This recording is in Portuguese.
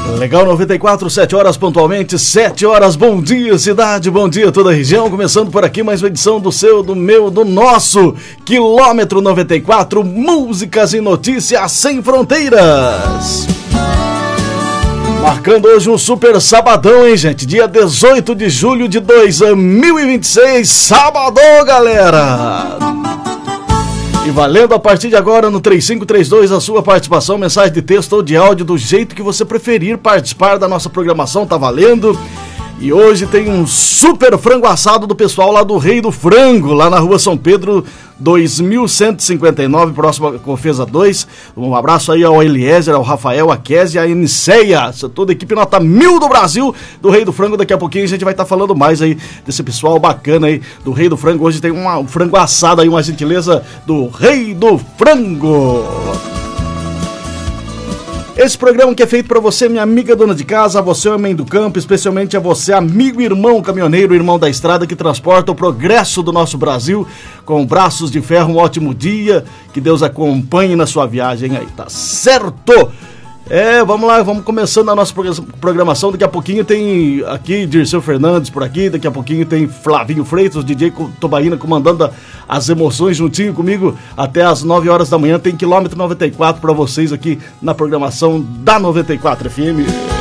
Legal 94, 7 horas pontualmente, 7 horas, bom dia cidade, bom dia toda a região, começando por aqui mais uma edição do seu, do meu, do nosso Quilômetro 94, músicas e notícias sem fronteiras. Marcando hoje um super sabadão, hein gente, dia 18 de julho de 2026, sabadão galera! E valendo a partir de agora no 3532 a sua participação, mensagem de texto ou de áudio do jeito que você preferir participar da nossa programação, tá valendo. E hoje tem um super frango assado do pessoal lá do Rei do Frango, lá na rua São Pedro 2159, próximo a Confesa 2. Um abraço aí ao Eliezer, ao Rafael, a Kézia, a Eniceia, toda a equipe nota 1000 do Brasil, do Rei do Frango. Daqui a pouquinho a gente vai estar falando mais aí desse pessoal bacana aí do Rei do Frango. Hoje tem um frango assado aí, uma gentileza do Rei do Frango. Esse programa que é feito para você, minha amiga dona de casa, a você, homem do campo, especialmente a você, amigo, irmão caminhoneiro, irmão da estrada que transporta o progresso do nosso Brasil com braços de ferro. Um ótimo dia, que Deus acompanhe na sua viagem aí, tá certo? Vamos lá, vamos começando a nossa programação. Daqui a pouquinho tem aqui Dirceu Fernandes por aqui, daqui a pouquinho tem Flavinho Freitas, DJ Tobaína comandando as emoções juntinho comigo até as 9 horas da manhã. Tem Quilômetro 94 para vocês aqui na programação da 94 FM.